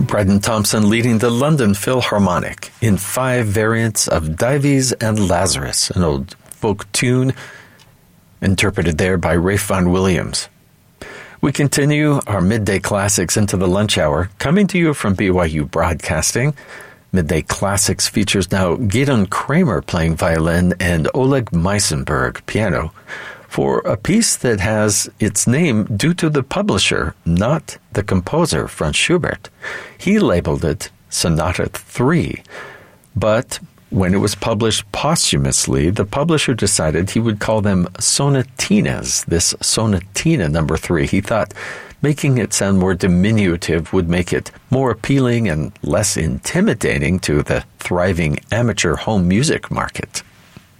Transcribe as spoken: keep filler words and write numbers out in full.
Bryden Thompson leading the London Philharmonic in five variants of Dives and Lazarus, an old folk tune interpreted there by Ralph Vaughan Williams. We continue our Midday Classics into the lunch hour, coming to you from B Y U Broadcasting. Midday Classics features now Gidon Kramer playing violin and Oleg Meisenberg piano for a piece that has its name due to the publisher, not the composer, Franz Schubert. He labeled it Sonata three, but when it was published posthumously, the publisher decided he would call them sonatinas, this sonatina number three. He thought making it sound more diminutive would make it more appealing and less intimidating to the thriving amateur home music market.